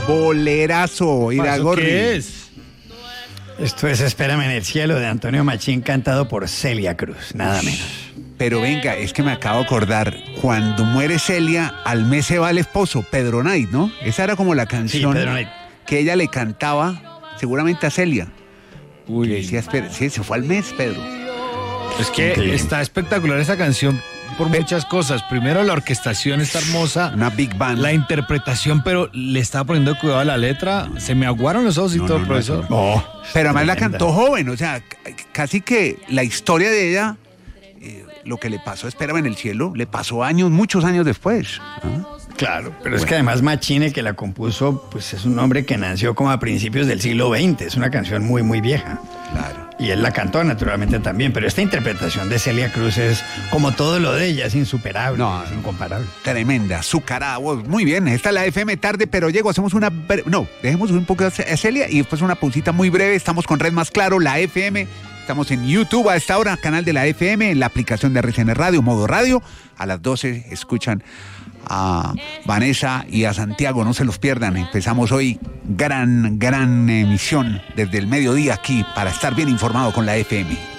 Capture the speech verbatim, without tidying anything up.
Bolerazo, Iragorri. ¿Qué es? Esto es Espérame en el cielo de Antonio Machín, cantado por Celia Cruz, nada menos. Pero venga, es que me acabo de acordar, cuando muere Celia, al mes se va el esposo, Pedro Knight, ¿no? Esa era como la canción Sí, Pedro Knight. que ella le cantaba, seguramente a Celia. Uy. Que decía, espera, sí, se fue al mes, Pedro. Es que Increíble. está espectacular esa canción por muchas cosas. Primero, la orquestación está hermosa. Una big band. La interpretación, pero le estaba poniendo cuidado a la letra. Se me aguaron los ojos y No, todo, no, no, profesor. Oh, Pero además la tremenda. cantó joven, o sea, c- casi que la historia de ella, eh, lo que le pasó, Espérame en el cielo, le pasó años, muchos años después. ¿Ah? Claro, pero es que además Machine, que la compuso, pues es un hombre que nació como a principios del siglo veinte. Es una canción muy, muy vieja. Claro. Y él la cantó naturalmente también, pero esta interpretación de Celia Cruz es, como todo lo de ella, es insuperable, No, es incomparable. Tremenda, azucarada voz. Muy bien, esta es la F M tarde, pero llego, hacemos una... bre- No, dejemos un poco a Celia y después una pausita muy breve. Estamos con Red Más Claro, la F M. Estamos en YouTube a esta hora, canal de la F M, en la aplicación de R C N Radio, modo radio. A las doce escuchan a Vanessa y a Santiago, no se los pierdan. Empezamos hoy gran, gran emisión desde el mediodía aquí para estar bien informado con la F M.